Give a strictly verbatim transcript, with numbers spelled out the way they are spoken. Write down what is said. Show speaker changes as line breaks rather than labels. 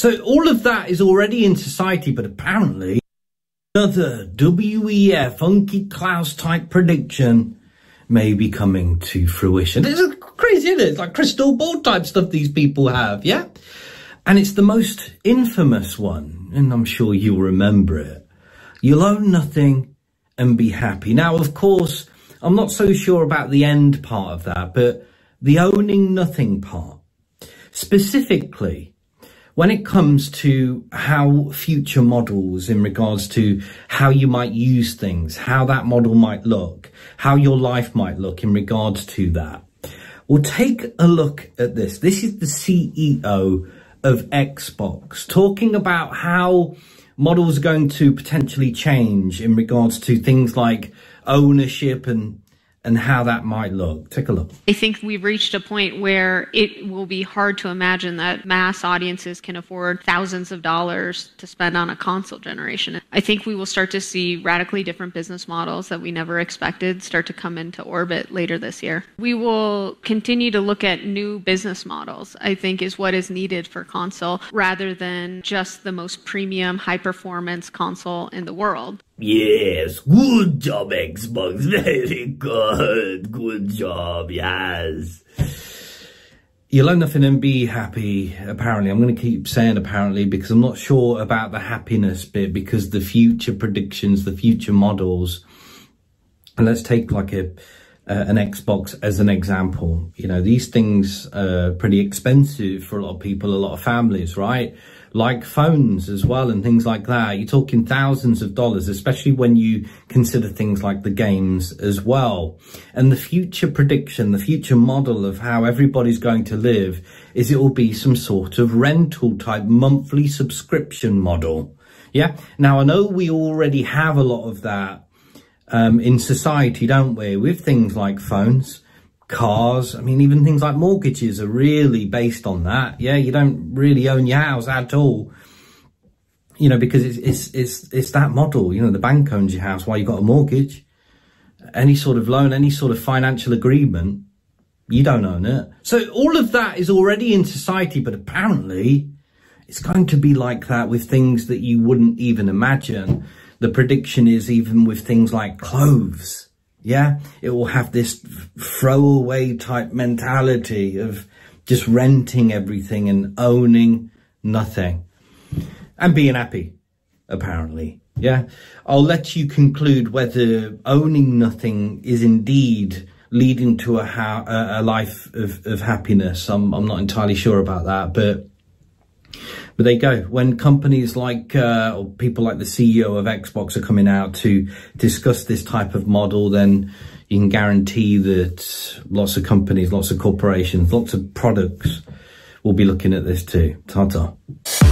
So all of that is already in society, but apparently another W E F Funky Klaus type prediction may be coming to fruition. It's crazy, isn't it? It's like crystal ball type stuff these people have, yeah? And it's the most infamous one, and I'm sure you'll remember it. You'll own nothing and be happy. Now, of course, I'm not so sure about the end part of that, but the owning nothing part, specifically when it comes to how future models in regards to how you might use things, how that model might look, how your life might look in regards to that. Well, take a look at this. This is the C E O of Xbox talking about how models are going to potentially change in regards to things like ownership and and how that might look. Take a look.
I think we've reached a point where it will be hard to imagine that mass audiences can afford thousands of dollars to spend on a console generation. I think we will start to see radically different business models that we never expected start to come into orbit later this year. We will continue to look at new business models, I think, is what is needed for console, rather than just the most premium, high-performance console in the world.
Yes, good job, Xbox. Very good. Good job, yes. You'll own nothing and be happy, apparently. I'm going to keep saying apparently because I'm not sure about the happiness bit, because the future predictions, the future models. And let's take like a uh, an Xbox as an example. You know, these things are pretty expensive for a lot of people, a lot of families, right? Like phones as well and things like that. You're talking thousands of dollars, especially when you consider things like the games as well. And the future prediction, the future model of how everybody's going to live is it will be some sort of rental type monthly subscription model. Yeah. Now, I know we already have a lot of that um, in society, don't we? With things like phones, cars. I mean, even things like mortgages are really based on that. Yeah, you don't really own your house at all, you know, because it's it's it's it's that model. You know, the bank owns your house while you've got a mortgage. Any sort of loan, any sort of financial agreement, you don't own it. So all of that is already in society, but apparently it's going to be like that with things that you wouldn't even imagine. The prediction is even with things like clothes. Yeah, it will have this throwaway type mentality of just renting everything and owning nothing and being happy, apparently. Yeah, I'll let you conclude whether owning nothing is indeed leading to a, ha a life of, of happiness. I'm, I'm not entirely sure about that, but But there you go. When companies like, uh, or people like the C E O of Xbox are coming out to discuss this type of model, then you can guarantee that lots of companies, lots of corporations, lots of products will be looking at this too. Ta-ta.